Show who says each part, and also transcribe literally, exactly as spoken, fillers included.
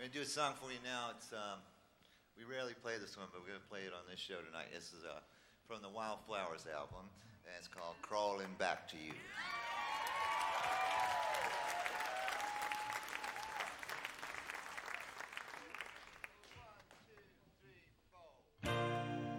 Speaker 1: We're gonna do a song for you now. It's um, we rarely play this one, but we're gonna play it on this show tonight. This is uh, from the Wildflowers album, and it's called "Crawling Back to You."